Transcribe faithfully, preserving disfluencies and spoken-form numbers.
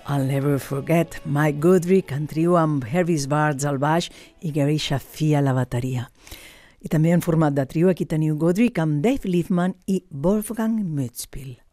I'll Never Forget, Mike Goodrick en trio amb Hervis Bards al baix i Gary Shafi a la bateria. I també en format de trio aquí teniu Goodrick amb Dave Liebman i Wolfgang Mützbill.